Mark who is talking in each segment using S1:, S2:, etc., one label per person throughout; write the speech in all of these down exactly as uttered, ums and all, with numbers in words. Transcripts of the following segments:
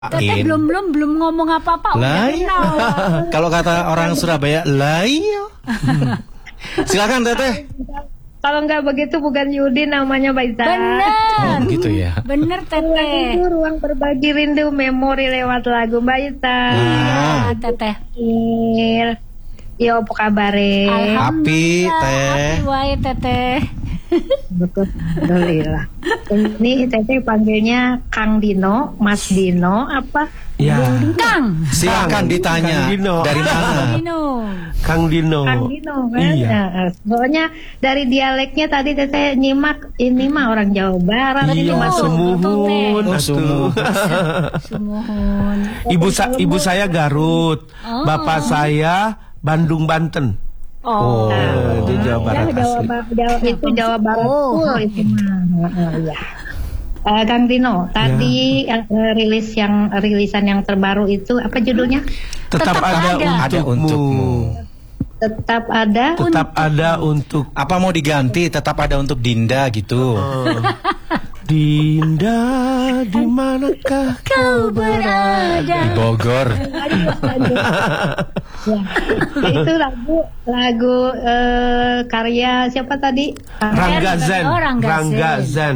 S1: Teteh belum belum belum ngomong apa-apa udah kenal.
S2: Kalau kata orang Surabaya, lah iya. Silakan Teteh.
S3: Kalau nggak begitu bukan Yudi namanya Mbak Ita.
S1: Bener.
S2: Oh, gitu ya.
S1: Bener Teteh.
S3: Itu ruang berbagi rindu memori lewat lagu Mbak Ita.
S1: Iya Teteh.
S3: Yo apa kabar?
S2: Api Teh.
S1: Api wae Teteh.
S3: Alhamdulillah. Ini Teteh panggilnya Kang Dino, Mas Dino apa?
S4: Ya.
S1: Kang.
S2: Silakan ditanya.
S4: Kang Dino.
S2: Dari mana?
S1: Dino.
S4: Kang Dino.
S3: Kang Dino kan?
S4: Iya.
S3: Nah, soalnya dari dialeknya tadi Teteh nyimak ini mah orang Jawa Barat.
S4: Iya,
S3: Cuma
S4: sumuhun.
S2: Oh, sumuhun.
S1: Sumuhun.
S4: Ibu sa ibu saya Garut,
S1: Oh.
S4: bapak saya Bandung Banten.
S1: Oh.
S4: Nah, itu Jawa Barat
S3: Ya, Jawa,
S4: asli.
S3: Ba- Jawa, itu Jawa Barat
S1: Oh.
S3: full itu mah. Heeh, iya. Eh, Kang Dino, tadi yang, eh, rilis yang rilisan yang terbaru itu apa judulnya?
S4: Tetap,
S1: Tetap
S4: ada,
S1: ada.
S2: Ada
S4: untukmu.
S2: untukmu.
S3: Tetap ada.
S4: Tetap ada untuk
S2: Apa mau diganti? Tetap ada untuk Dinda gitu.
S4: Dinda, di manakah
S1: Kau berada.
S2: Di Bogor.
S3: Ya. Itu lagu lagu eh, karya siapa tadi?
S4: Rangga Zen?
S1: Oh, Rangga
S4: Rangga Zen.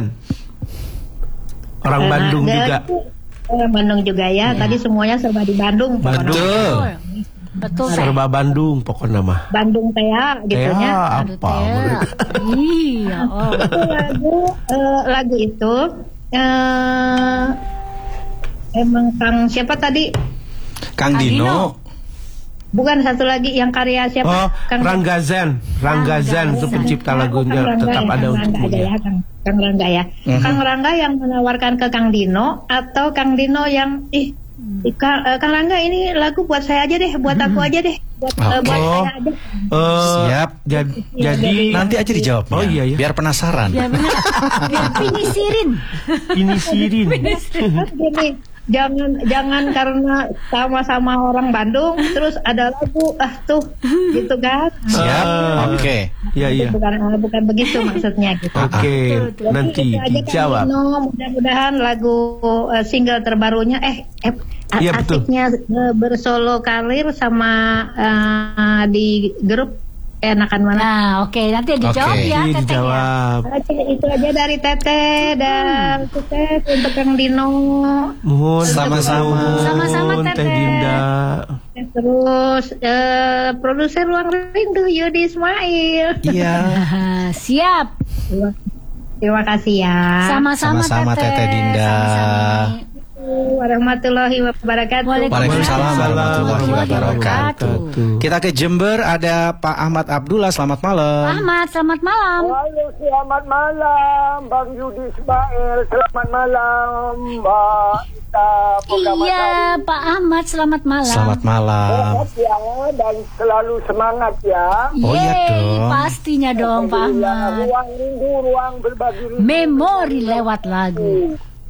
S4: Orang
S3: Eh,
S4: Bandung
S3: dan-
S4: juga.
S3: Orang Bandung juga ya. Tadi semuanya serba di Bandung. pokoknya.
S4: Bandung.
S2: Betul.
S1: Betul Teh.
S4: Serba Bandung pokoknya mah.
S3: Bandung Tea gitu
S4: Ya,
S3: ya.
S1: Aduh,
S4: apa?
S1: Teh. Iya. Oh.
S3: Itu lagu eh, lagu itu eh, emang Kang siapa tadi?
S2: Kang
S1: Kang Dino.
S2: Dino.
S3: Bukan satu lagi yang karya siapa?
S4: Oh,
S3: Kang
S4: Rangga Zen. Rangga Zen itu pencipta lagunya
S3: Kang Rangga
S4: Tetap
S3: ya,
S4: Ada
S3: Kang Rangga
S4: Untukmu.
S3: aja ya, Kang, Kang Rangga ya.
S2: Mhm.
S3: Kang Rangga yang menawarkan ke Kang Dino atau Kang Dino yang ih ih, Kang, eh, Kang Rangga ini lagu buat saya aja deh, buat aku aja deh, buat, eh, buat
S4: Oh.
S3: saya aja.
S4: Eh,
S2: Siap.
S4: jad-
S3: Iya,
S4: jadi
S2: Nanti aja dijawab.
S4: Oh, iya, iya.
S2: Biar penasaran.
S1: Biar bener. Biar pinisirin.
S4: ini Sirin.
S3: Terus gini, jangan jangan karena sama-sama orang Bandung terus ada lagu ah tuh gitu kan.
S2: Siap.
S4: Ah.
S2: Oke.
S4: Iya, iya.
S3: Bukan eh, bukan begitu maksudnya gitu.
S4: Oke,
S1: Betul, betul.
S4: nanti
S3: Jadi itu aja, Kang
S4: dijawab.
S3: Dino. Mudah-mudahan lagu eh, single terbarunya eh, eh a-
S4: Iya, betul.
S3: asiknya eh, bersolo karir sama eh, di grup enakan mana.
S1: Nah, oke, nanti dijawab
S2: Oke.
S1: ya
S4: Ini
S1: Teteh. ya.
S4: dijawab.
S3: Oke, itu aja dari Teteh dan sukses untuk Kang Dino.
S4: Mohon
S2: Sama-sama.
S4: nuhun,
S1: Sama-sama,
S4: Teh
S1: Teteh.
S4: Dinda.
S3: Terus eh, produser Ruang Rindu Yudi Ismail.
S2: Iya.
S1: Ah, siap.
S3: Terima kasih ya.
S1: Sama-sama
S2: Sama-sama, Teteh Dinda.
S1: Sama-sama.
S3: Warahmatullahi wabarakatuh.
S2: Waalaikumsalam warahmatullahi
S1: wabarakatuh.
S2: Kita ke Jember, ada Pak Ahmad Abdullah. Selamat malam.
S1: Ahmad, selamat malam.
S5: Halo, selamat malam Bang Yudi Ismail. Selamat malam Mbak Ita.
S1: Iya, Pak Ahmad, selamat malam.
S2: Selamat malam.
S5: Sehat ya dan selalu semangat ya.
S2: Oh, iya
S1: Yeay,
S2: dong.
S1: pastinya dong Pak Ahmad.
S5: Ruang rindu, ruang berbagi rindu.
S1: Memori lewat lagu.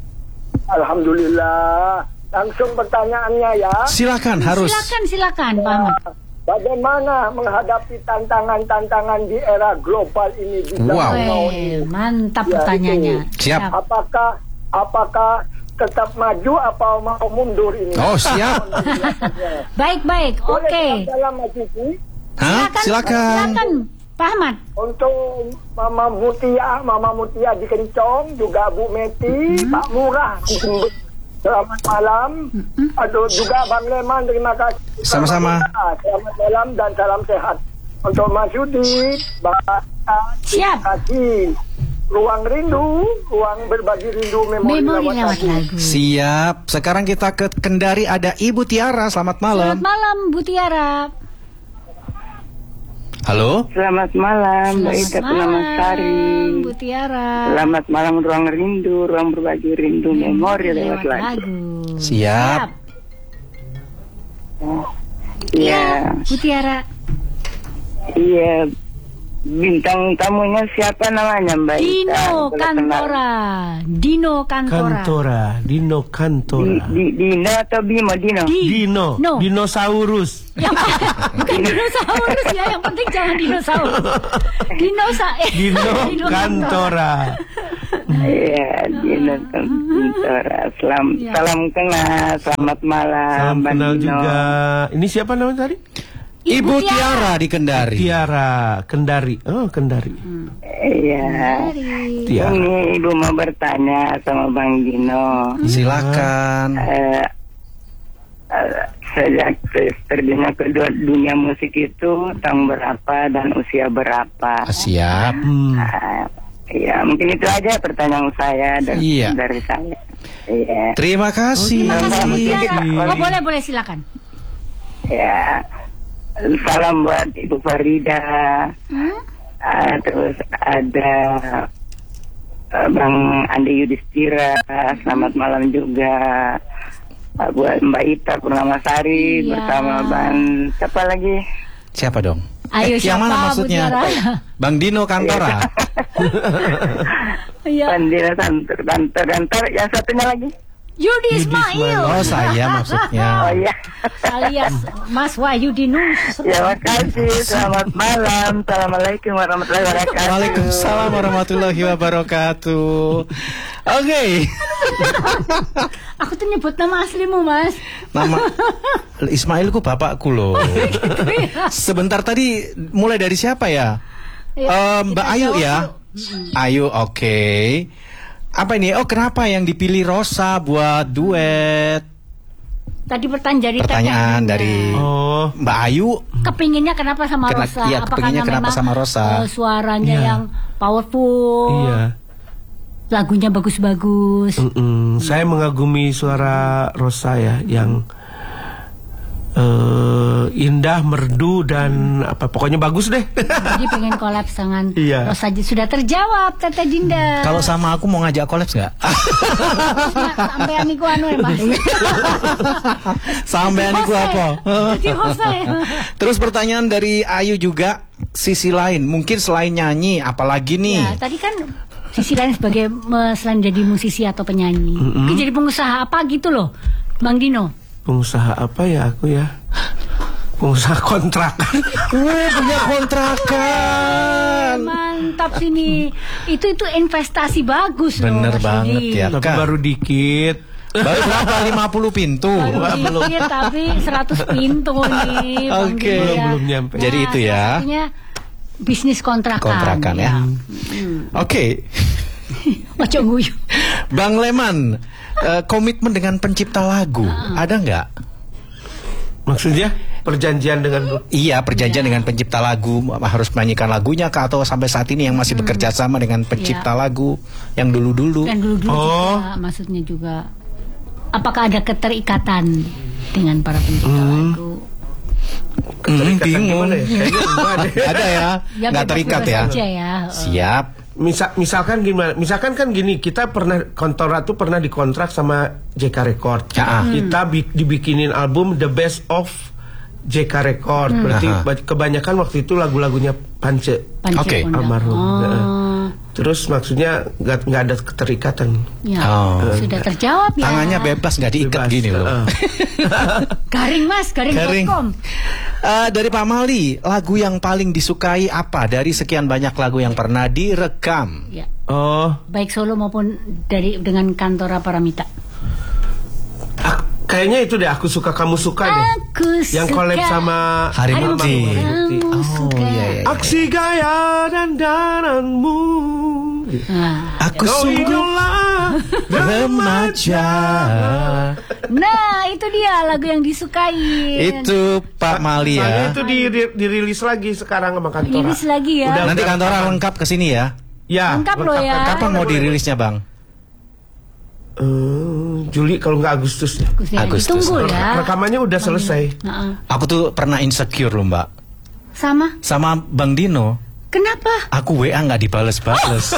S5: Alhamdulillah. Langsung pertanyaannya ya.
S2: Silakan, harus.
S1: Silakan, silakan Pak Ahmad.
S5: Bagaimana menghadapi tantangan-tantangan di era global ini? Bisa
S2: Wow.
S5: menaungi?
S1: Weh, mantap
S5: Ya,
S1: pertanyaannya.
S2: Siap.
S5: Apakah apakah tetap maju atau mau mundur ini?
S2: Oh, siap.
S1: Baik, baik.
S5: Boleh
S1: Oke.
S5: dalam Mas Yudi?
S2: Hah? Silakan.
S1: Silakan, Pak Ahmad.
S5: Untuk Mama Mutia, Mama Mutia di Kencong, juga Bu Meti, Pak Murah di Jember. Selamat malam. Aduh, juga Bang Leman, terima kasih.
S2: Sama-sama.
S5: Selamat malam dan salam sehat. Untuk Mas Yudi, Bang Ata,
S1: Siap.
S5: terima kasih. Ruang rindu, ruang berbagi rindu memori,
S1: Memori
S5: lewat
S1: lewat
S5: lagu.
S1: lagu.
S2: Siap. Sekarang kita ke Kendari, ada Ibu Tiara. Selamat malam.
S1: Selamat malam, Bu Tiara.
S2: Halo.
S6: Selamat malam, Mbak Ita
S1: Selamat
S6: Purnamastari.
S1: malam, Bu Tiara.
S6: Selamat malam, ruang rindu, ruang berbagi rindu, memori lewat lagu.
S2: Siap.
S6: Iya,
S1: Bu Tiara.
S6: iya. Bintang tamunya siapa namanya, Mbak Ita?
S1: Dino
S6: Kalau kenal.
S1: Kantora. Dino Kantora.
S4: Kantora, Dino
S6: Di,
S4: Kantora.
S6: di, Dino atau Bimo? Dino?
S1: Di-
S4: Dino,
S1: No.
S4: dinosaurus.
S1: Yang bukan dinosaurus ya, yang penting jangan dinosaurus. Dinosa eh,
S4: Dino Kantora.
S6: Iya, Dino Kantora. Selam,
S1: Ya.
S6: salam kenal, selamat malam,
S4: Salam
S6: Bang
S4: kenal
S6: Dino.
S4: juga. Ini siapa namanya tadi?
S2: Ibu Tiara di Kendari.
S4: Tiara Kendari. Oh, Kendari.
S6: Iya.
S4: Tiara.
S6: Ini Ibu mau bertanya sama Bang Dino.
S2: Silakan.
S6: Eh, eh, sejak terjunnya ke du- dunia musik itu tahun berapa dan usia berapa?
S2: Siap.
S4: Hmm.
S6: Ah, Iya, mungkin itu aja pertanyaan saya dari,
S2: Iya.
S6: dari saya. Iya.
S2: Terima kasih.
S1: Terima kasih, Bu
S6: Iya.
S1: Tiara.
S6: Iya.
S1: Oh, boleh, boleh, silakan.
S6: Ya, salam buat Ibu Farida.
S1: Hmm?
S6: Ah, terus ada ah, Bang Andi Yudhistira. Selamat malam juga. Ah, buat Mbak Ita Purnamasari
S1: Iya.
S6: bersama Bang siapa lagi?
S2: Siapa dong?
S1: Ayo,
S2: Eh, yang
S1: siapa,
S2: mana
S1: Bu
S2: maksudnya?
S1: Tiara?
S2: Bang Dino Kantora.
S1: Iya.
S6: Pandira Tantor, Tantor, Tantor. Yang satunya lagi?
S1: Yudi Ismail.
S2: Oh, saya maksudnya.
S6: Oh iya.
S1: Alias Mas Wahyudinus.
S6: Ya, makasih. Selamat malam. Assalamualaikum warahmatullahi wabarakatuh.
S2: Waalaikumsalam warahmatullahi wabarakatuh. Oke.
S1: Aku tuh nyebut nama aslimu, Mas.
S2: Nama Ismailku bapakku loh. Sebentar tadi mulai dari siapa ya?
S1: Ya,
S2: Eh, Mbak
S1: kita
S2: Ayu
S1: jawab
S2: ya.
S1: dulu.
S2: Ayu, oke. Apa ini? Oh, kenapa yang dipilih Rosa buat duet?
S1: Tadi pertanyaan dari
S2: Pertanyaan
S1: Teteh.
S2: dari
S4: Oh.
S2: Mbak Ayu.
S1: Kepinginnya kenapa sama
S2: Kena-
S1: Rosa?
S2: iya,
S1: Apa
S2: kepinginnya
S1: karena
S2: kenapa
S1: memang,
S2: sama Rosa?
S1: eh, suaranya
S4: Iya.
S1: yang powerful,
S4: Iya.
S1: lagunya bagus-bagus.
S4: Mm-mm. Saya mengagumi suara Rosa ya, yang eh, indah, merdu dan apa pokoknya bagus deh.
S1: Jadi pengen collab dengan
S4: Iya.
S1: Rosa. Sudah terjawab, Teteh Dinda.
S2: Kalau sama aku mau ngajak kolaps nggak?
S1: sampai aniku anu ya, Mas.
S2: Sampean iku apa?
S1: Jadi host ya.
S2: Terus pertanyaan dari Ayu juga, sisi lain, mungkin selain nyanyi, apalagi nih?
S1: Ya, tadi kan sisi lain sebagai me- selain jadi musisi atau penyanyi, mungkin jadi pengusaha apa gitu loh, Bang Dino.
S4: Pengusaha apa ya aku ya? Pengusaha kontrakan.
S2: Uh, punya kontrakan.
S1: Mantap sini. Itu itu investasi bagus loh.
S2: Bener
S1: Mas
S2: banget
S1: Yudi.
S2: ya.
S4: Tapi
S2: Kak.
S4: baru dikit.
S2: Baru berapa? lima puluh pintu.
S1: Baru dikit tapi seratus pintu nih. Bang
S2: Oke.
S1: Dino ya.
S4: Belum- belum nyampe.
S2: Jadi itu ya.
S1: salah satunya bisnis kontrakan.
S2: Kontrakan ya. Oke.
S1: Ojo nguyu.
S2: Bang Leman, eh, komitmen dengan pencipta lagu, ada nggak?
S4: Maksudnya perjanjian dengan
S2: Iya, perjanjian dengan pencipta lagu, harus menyanyikan lagunya kah, atau sampai saat ini yang masih bekerja sama dengan pencipta lagu yang dulu-dulu?
S1: Dan dulu-dulu
S4: Oh.
S1: juga maksudnya juga apakah ada keterikatan dengan para pencipta lagu?
S2: Hmm,
S4: keterikatan
S2: bingung.
S4: gimana ya? Kayaknya enggak deh.
S2: Ada ya,
S1: Ya,
S2: nggak terikat
S1: bebas-bebas
S2: ya?
S1: aja ya.
S2: Siap.
S4: Misal, misalkan gimana? Misalkan kan gini, kita pernah Kontora tuh pernah dikontrak sama J K Record.
S2: Ya.
S4: Kita bi- dibikinin album The Best of J K Record. Berarti
S2: Aha.
S4: ba- kebanyakan waktu itu lagu-lagunya Pance.
S1: Pance
S2: Oke.
S1: Kondang.
S4: Almarhum.
S1: Oh,
S4: Terus maksudnya nggak nggak ada keterikatan.
S1: ya.
S2: Oh.
S1: Sudah terjawab ya.
S2: Tangannya bebas, nggak diikat
S4: Bebas.
S2: gini loh.
S4: Heeh.
S1: Garing Mas, garing.
S2: Garing.
S1: dot com.
S2: Eh, dari Pak Mali, lagu yang paling disukai apa dari sekian banyak lagu yang pernah direkam?
S1: Ya.
S4: Oh,
S1: Baik solo maupun dari dengan Kantora Paramita.
S4: ak- kayaknya itu deh aku suka kamu suka deh.
S1: Aku
S4: Yang
S1: suka.
S4: collab sama
S2: Hari
S4: Mama
S2: Bukti.
S4: Bukti.
S1: Kamu
S2: Oh
S1: suka.
S2: iya, iya.
S4: Aksi gaya dan dananmu.
S1: Nah,
S2: Aku
S4: Kau
S2: sungguh
S4: idola
S2: remaja.
S1: nah, itu dia lagu yang disukai.
S2: Itu Pak Mali
S4: Soalnya
S2: ya.
S4: itu di, di- dirilis lagi sekarang sama Kantora.
S1: Rilis lagi ya.
S4: Udah.
S2: Nanti kantora lengkap ke sini ya.
S4: Ya,
S1: Lengkap loh ya.
S2: Kapan mau dirilisnya, Bang?
S4: Eh, Juli kalau nggak Agustus deh.
S1: Agustus.
S2: Agustus.
S1: Ditunggu
S4: Rek-
S1: ya.
S4: Rekamannya udah selesai.
S1: Nah,
S2: Aku tuh pernah insecure loh, Mbak.
S1: sama.
S2: Sama Bang Dino,
S1: Kenapa?
S2: aku W A nggak dibales-bales.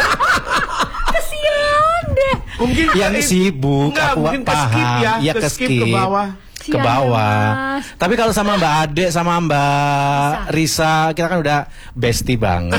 S1: Kasihan deh.
S4: Mungkin
S2: Yang sibuk,
S4: Enggak,
S2: aku
S4: mungkin ke
S2: paham.
S4: skip ya,
S2: Iya,
S4: ke
S2: ke
S4: skip,
S2: skip.
S4: ke bawah.
S2: Ke
S1: Sian,
S2: bawah.
S1: Mas.
S2: Tapi kalau sama Mbak Ade, sama Mbak Risa, kita kan udah bestie banget.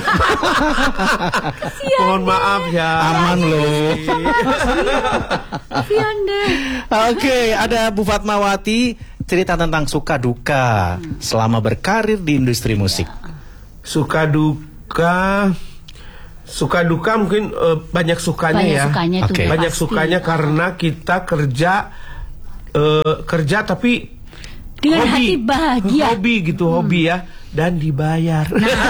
S4: Mohon maaf ya.
S2: Aman loh.
S1: Kasihan deh.
S2: Oke, ada Bu Fatmawati, cerita tentang suka duka selama berkarir di industri musik.
S4: Suka duka Suka duka mungkin uh, banyak sukanya
S1: Banyak
S4: ya.
S1: sukanya tuh
S2: Oke.
S4: Banyak
S1: pasti.
S4: sukanya karena kita kerja uh, kerja tapi
S1: Dengan
S4: hobi.
S1: hati bahagia.
S4: Hobi gitu, hobi ya, dan dibayar.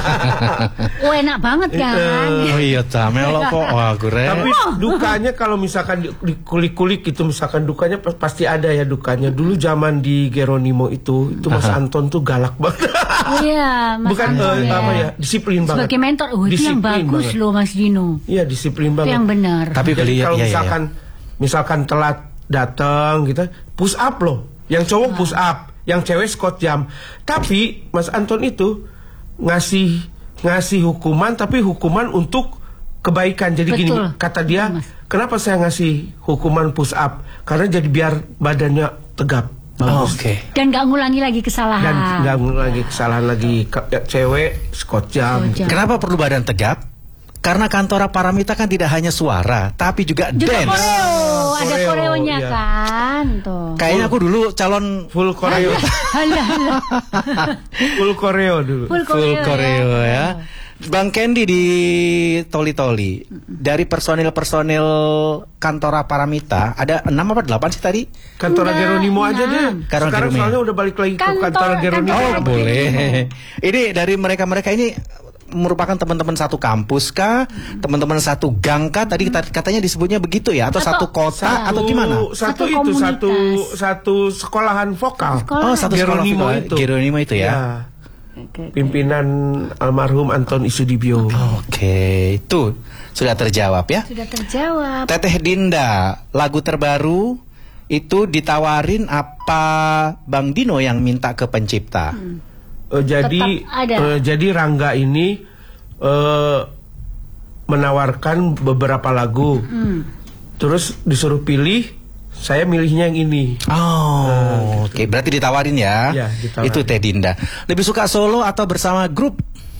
S1: Oh enak banget kan.
S2: Oh iya ta, melo kok. Wah, gue.
S4: Tapi dukanya kalau misalkan di- dikulik-kulik gitu, misalkan dukanya pas- pasti ada ya dukanya. Dulu zaman di Geronimo itu, itu Mas Anton tuh galak banget.
S1: Oh iya, Mas
S4: Bukan
S1: Anton
S4: eh,
S1: ya.
S4: apa ya, disiplin banget.
S1: Sebagai mentor, oh itu yang
S4: Disiplin
S1: bagus
S4: banget.
S1: loh Mas Dino.
S4: Iya, disiplin
S1: Itu
S4: banget.
S1: yang benar.
S2: Tapi
S4: Jadi
S2: beli
S4: kalau
S2: iya, iya,
S4: misalkan misalkan telat datang gitu, push up loh. Yang cowok
S1: Ah.
S4: push up, yang cewek squat jam. Tapi Mas Anton itu ngasih ngasih hukuman, tapi hukuman untuk kebaikan. Jadi gini,
S1: Betul.
S4: kata dia,
S1: Betul, Mas.
S4: kenapa saya ngasih hukuman push up? Karena jadi biar badannya tegap.
S2: Oh,
S4: Bagus.
S2: Oke.
S1: Dan nggak ngulangi lagi kesalahan.
S4: Dan nggak lagi kesalahan lagi. Ke- ya, cewek squat jam.
S1: Squat jam.
S2: Kenapa perlu badan tegap? Karena Kantora Paramita kan tidak hanya suara, tapi juga,
S1: Juga
S2: dance.
S1: koreo, ada
S4: Koreo,
S1: koreonya
S4: iya.
S1: kan tuh.
S2: Kayaknya aku dulu calon
S4: Full koreo.
S1: Halah, halah.
S4: Full koreo dulu.
S1: Full koreo,
S2: full koreo
S1: ya.
S2: ya. Bang Kendi di Toli-Toli, dari personil-personil Kantora Paramita ada enam apa delapan sih tadi?
S4: Kantor
S1: Enggak,
S4: Geronimo aja deh.
S1: enam.
S2: Kantor
S4: Sekarang
S2: Geronimo.
S4: soalnya udah balik lagi ke
S1: Kantor-
S4: kantor Geronimo.
S1: kantor-
S2: Oh boleh. Ini dari mereka-mereka ini merupakan teman-teman satu kampus kah? Teman-teman satu gang kah? Tadi kita- katanya disebutnya begitu ya? Atau
S1: Atau-
S2: satu kota
S1: Satu-
S2: atau gimana?
S4: Satu
S1: Satu
S4: itu
S1: komunitas.
S4: satu satu sekolahan vokal.
S1: Sekolah.
S2: Oh satu sekolah
S4: Geronimo
S2: vokal.
S4: itu.
S2: Geronimo itu ya.
S1: Oke.
S4: Pimpinan almarhum Anton Isudibyo.
S2: Oke, itu sudah terjawab ya.
S1: Sudah terjawab.
S2: Teteh Dinda, lagu terbaru itu ditawarin apa Bang Dino yang minta ke pencipta?
S4: Eh, jadi
S1: Tetap ada.
S4: eh, jadi Rangga ini eh, menawarkan beberapa lagu.
S1: Hmm.
S4: Terus disuruh pilih, saya milihnya yang ini.
S2: Oh, oke, berarti ditawarin ya.
S4: Iya, ditawarin.
S2: Itu Teh Dinda. Lebih suka solo atau bersama grup?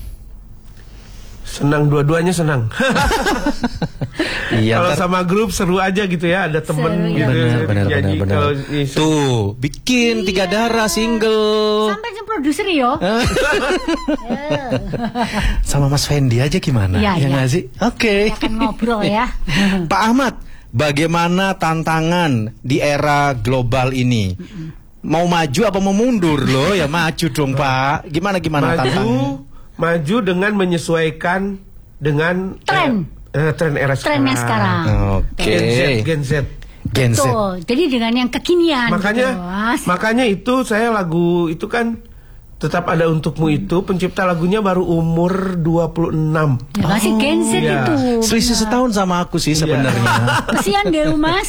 S4: Senang, dua-duanya senang.
S2: Iya,
S4: Kalau
S2: ntar-
S4: sama grup seru aja gitu ya, ada temen
S1: Seru,
S4: gitu.
S1: iya.
S2: benar, benar, benar,
S4: nyanyi.
S2: benar.
S4: Kalau ini-
S2: Tuh, bikin tiga darah single.
S1: Sampai si produser yo.
S2: Sama Mas Fendi aja gimana?
S1: Iya,
S2: ya
S1: iya.
S2: nggak sih? Oke.
S1: Kita akan ngobrol ya.
S2: Pak Ahmad, bagaimana tantangan di era global ini? Mau maju apa mau mundur loh? Ya maju dong Pak. Gimana gimana
S4: maju,
S2: tantangannya?
S4: maju dengan menyesuaikan dengan
S1: Tren.
S4: eh, eh, tren era sekarang.
S1: Trennya sekarang.
S2: Oke.
S4: Gen Z, Gen Z.
S2: Gen Z.
S1: Tuh, jadi dengan yang kekinian
S4: Makanya,
S1: gitu, Mas.
S4: makanya itu saya lagu itu kan tetap ada untukmu itu pencipta lagunya baru umur dua puluh enam.
S1: Ya masih Gen Z
S4: iya.
S1: itu.
S2: Selisih setahun sama aku sih sebenarnya.
S1: Kesian deh Mas.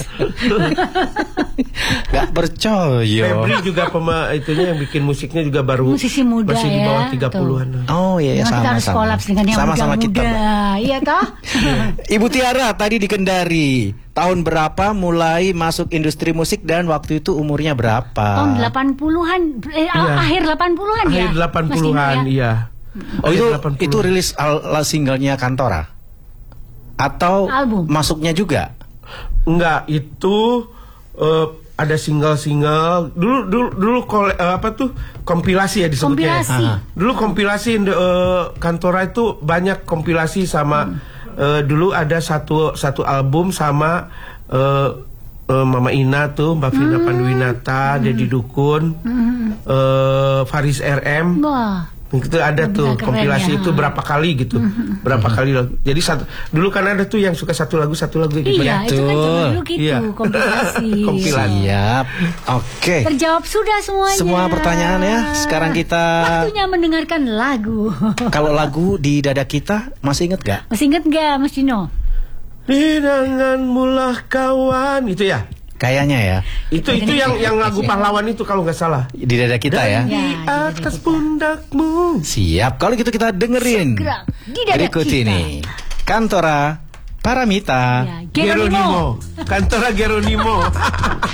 S2: Gak percaya.
S4: Febri juga pema itunya yang bikin musiknya juga baru
S1: Musisi muda
S4: masih di
S1: ya,
S4: bawah tiga puluhan.
S2: Oh iya,
S1: Memang
S2: sama
S1: kita harus
S2: sama.
S1: kolaps dengan yang
S2: Sama-sama kita.
S1: muda-muda.
S2: Mbak.
S1: Iya toh?
S2: Ibu Tiara tadi di Kendari. Tahun berapa mulai masuk industri musik dan waktu itu umurnya berapa?
S1: Tahun delapan puluhan eh,
S4: Iya.
S1: akhir delapan puluhan ya.
S4: Akhir delapan
S1: Mas Dino
S4: puluhan,
S1: ya?
S4: iya.
S2: Oh itu
S4: Akhir delapan puluhan.
S2: itu rilis al, al- singlenya Kantora atau
S1: Album.
S2: masuknya juga?
S4: Enggak, itu eh, ada single-single. Dulu dulu dulu kole- eh, apa tuh? Kompilasi ya disebutnya.
S1: Kompilasi.
S2: Ah.
S4: Dulu kompilasi eh, Kantora itu banyak kompilasi sama eh, dulu ada satu satu album sama eh, eh, Mama Ina tuh, Mbak Vina Panduwinata, Dedi Dukun, eh, Faris R M.
S1: Wah.
S4: Itu ada tuh
S1: Keren
S4: kompilasi
S1: ya.
S4: itu berapa kali gitu, berapa kali lagu. Jadi satu, dulu kan ada tuh yang suka satu lagu satu lagu gitu.
S1: Iya, itu kan zaman dulu gitu,
S4: Iya.
S1: kompilasi.
S4: Kompilasi.
S2: Siap. Oke.
S1: Terjawab sudah semuanya.
S2: Semua pertanyaan ya. Sekarang kita
S1: Waktunya mendengarkan lagu.
S2: kalau lagu di dada kita masih inget gak?
S1: Masih inget gak Mas Dino?
S4: Hidangan mulah kawan itu ya.
S2: Kayaknya ya
S4: Itu itu yang yang lagu pahlawan itu kalau nggak salah.
S2: di dada kita ya.
S1: Ya,
S4: Di
S1: di dada
S4: atas
S1: kita.
S4: pundakmu.
S2: Siap. Kalau gitu kita dengerin.
S1: Segera di dada
S2: Berikut
S1: kita.
S2: ini Kantora Paramita.
S1: Ya, Geronimo.
S4: Geronimo. Kantora Geronimo.